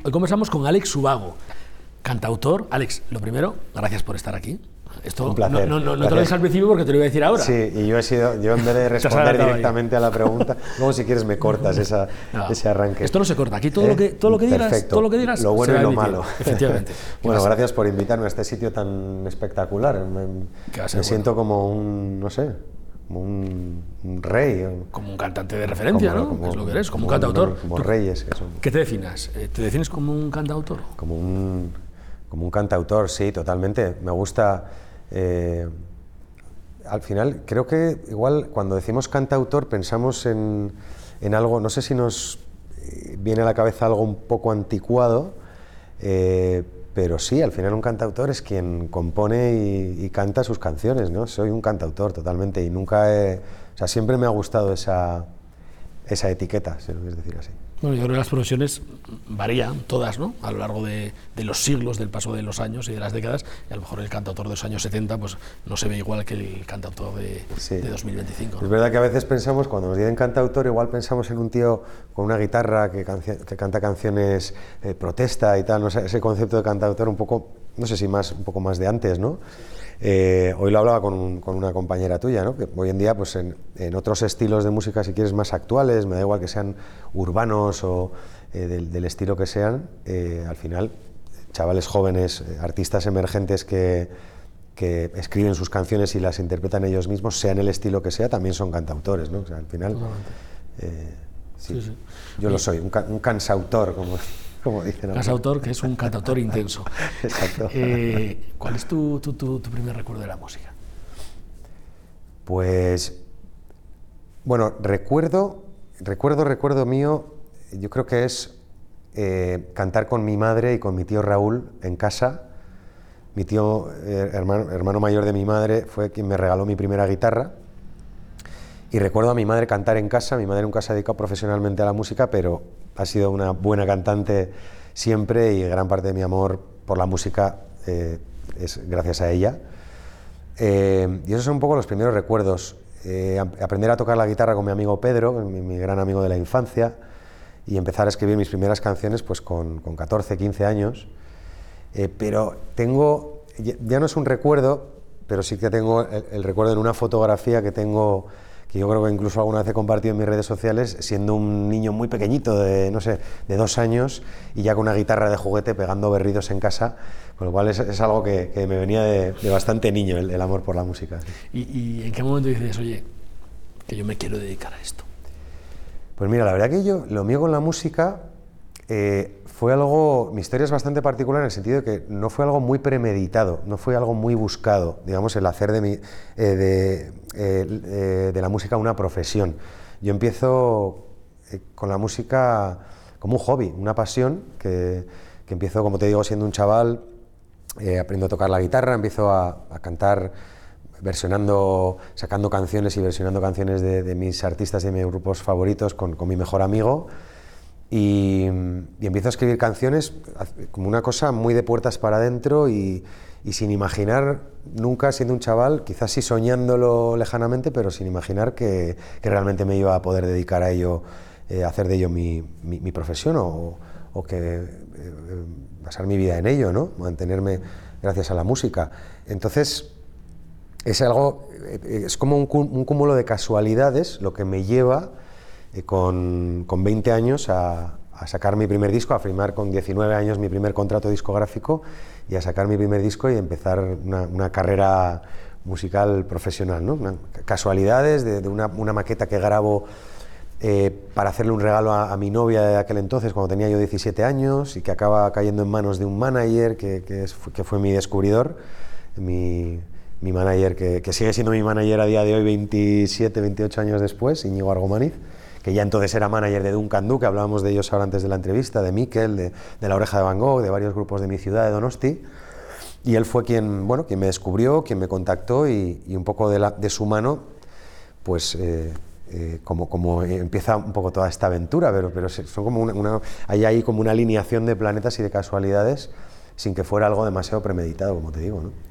Hoy conversamos con Álex Ubago, cantautor. Álex, lo primero, gracias por estar aquí. Esto un placer. No te lo dije al principio porque te lo iba a decir ahora. Sí, y yo en vez de responder directamente a la pregunta, luego si quieres me cortas ese arranque. Esto no se corta, aquí todo lo que digas, perfecto. todo lo que digas, lo bueno y lo malo. Efectivamente. Bueno, gracias por invitarme a este sitio tan espectacular. Me siento como un, no sé, como un rey. Como un cantante de referencia, ¿no? Es lo que eres, como un cantautor. Como reyes que son. ¿Qué te defines? ¿Te defines como un cantautor? Como un cantautor, sí, totalmente. Me gusta. Al final, creo que igual cuando decimos cantautor pensamos en algo, no sé si nos viene a la cabeza algo un poco anticuado, pero sí, al final un cantautor es quien compone y canta sus canciones, ¿no? Soy un cantautor totalmente y nunca o sea, siempre me ha gustado esa etiqueta, si lo quieres decir así. Bueno, yo creo que las profesiones varían todas, ¿no? A lo largo de los siglos, del paso de los años y de las décadas, y a lo mejor el cantautor de los años 70 pues no se ve igual que el cantautor de 2025. ¿no? Es verdad que a veces pensamos, cuando nos dicen cantautor, igual pensamos en un tío con una guitarra que canta canciones protesta y tal, no sé, ese concepto de cantautor un poco, no sé si un poco más de antes, ¿no? Hoy lo hablaba con una compañera tuya, ¿no? Que hoy en día pues en otros estilos de música, si quieres, más actuales, me da igual que sean urbanos o del estilo que sean, al final chavales jóvenes, artistas emergentes que escriben sus canciones y las interpretan ellos mismos, sea en el estilo que sea, también son cantautores, ¿no? O sea, al final sí. Yo lo soy, un cansautor, como dicen. Cansautor, que es un cantautor intenso. Exacto. ¿Cuál es tu primer recuerdo de la música? Pues, bueno, recuerdo mío, yo creo que es cantar con mi madre y con mi tío Raúl en casa. Mi tío, hermano mayor de mi madre, fue quien me regaló mi primera guitarra. Y recuerdo a mi madre cantar en casa. Mi madre nunca se ha dedicado profesionalmente a la música, pero ha sido una buena cantante siempre y gran parte de mi amor por la música es gracias a ella. Y esos son un poco los primeros recuerdos. Aprender a tocar la guitarra con mi amigo Pedro, mi gran amigo de la infancia, y empezar a escribir mis primeras canciones pues con 14, 15 años. Pero tengo, ya no es un recuerdo, pero sí que tengo el recuerdo en una fotografía que tengo, que yo creo que incluso alguna vez he compartido en mis redes sociales, siendo un niño muy pequeñito, de 2 años, y ya con una guitarra de juguete pegando berridos en casa, con lo cual es algo que me venía de bastante niño, el amor por la música. Sí. ¿Y en qué momento dices, oye, que yo me quiero dedicar a esto? Pues mira, la verdad que lo mío con la música fue algo, mi historia es bastante particular en el sentido de que no fue algo muy premeditado, no fue algo muy buscado, digamos, el hacer de la música una profesión. Yo empiezo con la música como un hobby, una pasión, que empiezo, como te digo, siendo un chaval, aprendo a tocar la guitarra, empiezo a cantar sacando canciones y versionando canciones de mis artistas y de mis grupos favoritos con mi mejor amigo. Y empiezo a escribir canciones como una cosa muy de puertas para adentro y sin imaginar nunca, siendo un chaval, quizás sí soñándolo lejanamente, pero sin imaginar que realmente me iba a poder dedicar a ello, hacer de ello mi profesión o que basar mi vida en ello, ¿no? Mantenerme gracias a la música. Entonces es como un cúmulo de casualidades lo que me lleva con 20 años a sacar mi primer disco, a firmar con 19 años mi primer contrato discográfico y a sacar mi primer disco y empezar una carrera musical profesional, ¿no? Casualidades de una maqueta que grabo para hacerle un regalo a mi novia de aquel entonces, cuando tenía yo 17 años, y que acaba cayendo en manos de un manager que fue mi descubridor, mi manager que sigue siendo mi manager a día de hoy, 27, 28 años después, Íñigo Argomaniz, que ya entonces era manager de Duncan Du, que hablábamos de ellos ahora antes de la entrevista, de Miquel, de La Oreja de Van Gogh, de varios grupos de mi ciudad, de Donosti, y él fue quien me descubrió, quien me contactó y un poco de su mano, pues como empieza un poco toda esta aventura, pero son como hay ahí como una alineación de planetas y de casualidades sin que fuera algo demasiado premeditado, como te digo, ¿no?